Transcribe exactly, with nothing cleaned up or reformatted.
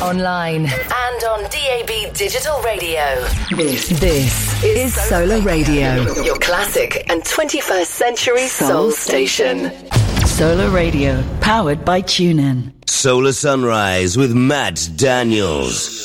online, and on D A B Digital Radio. This, this is Solar Radio, your classic and twenty-first century soul station. Solar Radio, powered by TuneIn. Solar Sunrise with Matt Daniels.